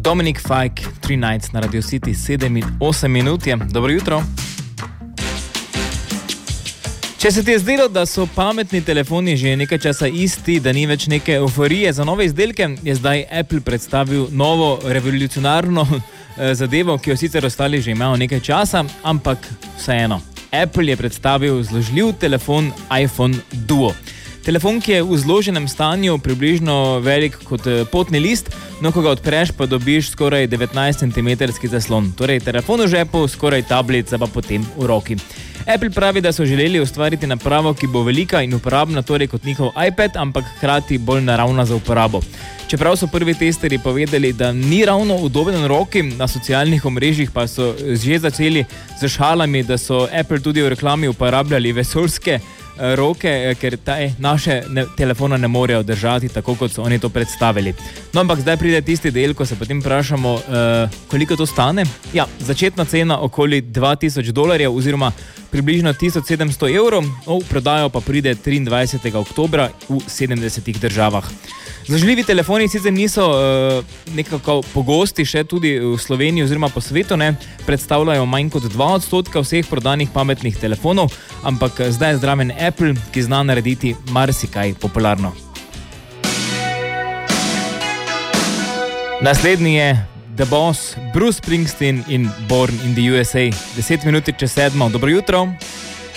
Dominic Fike, Three Nights na Radio City, 7 in 8 minut je. Dobro jutro. Če se ti je zdelo, da so pametni telefoni že nekaj časa isti, da ni več neke euforije za nove izdelke, je zdaj Apple predstavil novo revolucionarno zadevo, ki jo sicer ostali že imajo nekaj časa, ampak vseeno. Apple je predstavil zložljiv telefon iPhone Duo. Telefon, ki je v zloženem stanju približno velik kot potni list, no ko ga odpreš, pa dobiš skoraj 19 cm zaslon. Torej, telefon v žepu, skoraj tablica pa potem v roki. Apple pravi, da so želeli ustvariti napravo, ki bo velika in uporabna, torej kot njihov iPad, ampak hkrati bolj naravna za uporabo. Čeprav so prvi testerji povedali, da ni ravno udoben v roki, na socialnih omrežjih pa so že začeli z šalami, da so Apple tudi v reklami uporabljali vesoljske roke, ker naše telefona ne morejo držati tako, kot so oni to predstavili. No, ampak zdaj pride tisti del, ko se potem vprašamo, koliko to stane. Ja, začetna cena okoli $2000 oziroma približno 1700 evrov, v prodajo pa pride 23. oktobra v 70 državah. Zložljivi telefoni sicer niso nekako pogosti še tudi v Sloveniji oziroma po svetu, ne, predstavljajo manj kot 2% vseh prodanih pametnih telefonov, ampak zdaj je zraven Apple, ki zna narediti marsikaj popularno. Naslednji je The Boss, Bruce Springsteen in Born in the USA. 10 minut čez 7. Dobro jutro.